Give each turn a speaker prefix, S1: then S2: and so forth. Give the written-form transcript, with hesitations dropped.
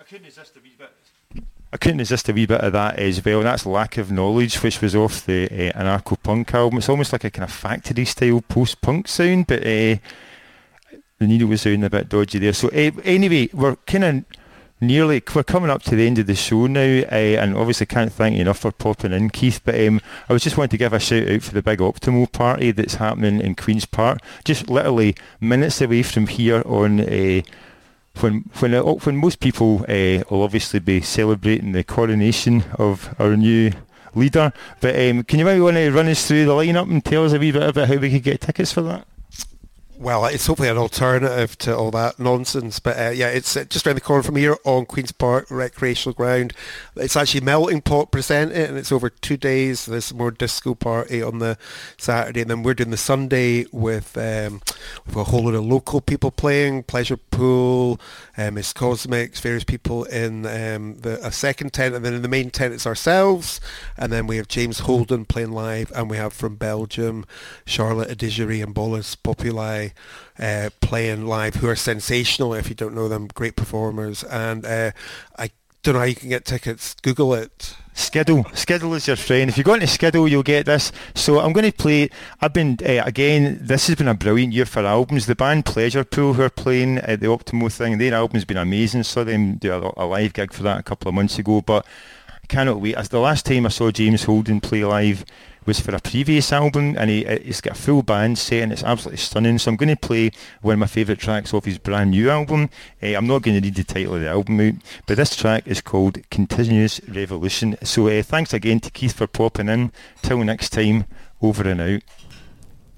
S1: I couldn't resist a wee bit of that as well. That's Lack of Knowledge, which was off the Anarcho-Punk album. It's almost like a kind of factory-style post-punk sound, but the needle was sounding a bit dodgy there. So anyway, we're coming up to the end of the show now, and obviously can't thank you enough for popping in, Keith, but I was just wanting to give a shout out for the big Optimo party that's happening in Queen's Park, just literally minutes away from here on when most people will obviously be celebrating the coronation of our new leader. But can you maybe want to run us through the lineup and tell us a wee bit about how we could get tickets for that?
S2: Well, it's hopefully an alternative to all that nonsense. But it's just around the corner from here on Queen's Park Recreational Ground. It's actually Melting Pot present it, and it's over 2 days. There's more disco party on the Saturday, and then we're doing the Sunday with a whole lot of local people playing, Pleasure Pool, Miss Cosmics, various people in a second tent, and then in the main tent it's ourselves, and then we have James Holden playing live, and we have from Belgium Charlotte Adigéry and Bolas Populi playing live, who are sensational. If you don't know them, great performers. And I don't know how you can get tickets. Google it. Skiddle is your friend. If you go into Skiddle, you'll get this. So I'm going to play. I've been again. This has been a brilliant year for albums. The band Pleasure Pool, who are playing at the Optimo thing, their album's been amazing. Saw them do a live gig for that a couple of months ago. But I cannot wait. As the last time I saw James Holden play live was for a previous album, and he's got a full band set, and it's absolutely stunning. So I'm going to play one of my favourite tracks off his brand new album. I'm not going to read the title of the album out, but this track is called Continuous Revolution. So thanks again to Keith for popping in. Till next time, over and out.